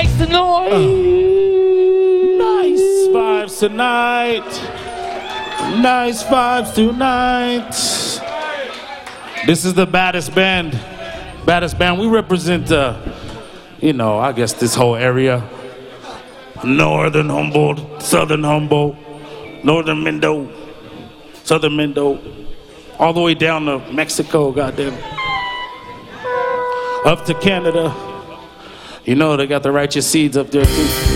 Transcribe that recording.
Make some noise. Nice vibes tonight. Nice vibes tonight. This is the baddest band. Baddest band. We represent, I guess this whole area. Northern Humboldt, Southern Humboldt, Northern Mendo, Southern Mendo, all the way down to Mexico, goddamn. Up to Canada. You know they got the righteous seeds up there too.